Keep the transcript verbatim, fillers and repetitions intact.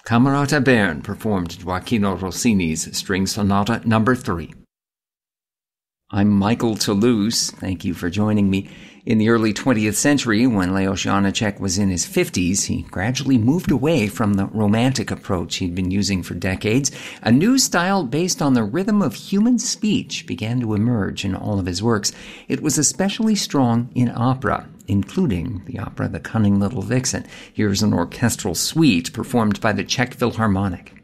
Camerata Bern performed Gioachino Rossini's String Sonata Number three. I'm Michael Toulouse. Thank you for joining me. In the early twentieth century, when Leos Janáček was in his fifties, he gradually moved away from the romantic approach he'd been using for decades. A new style based on the rhythm of human speech began to emerge in all of his works. It was especially strong in opera, including the opera The Cunning Little Vixen. Here's an orchestral suite performed by the Czech Philharmonic.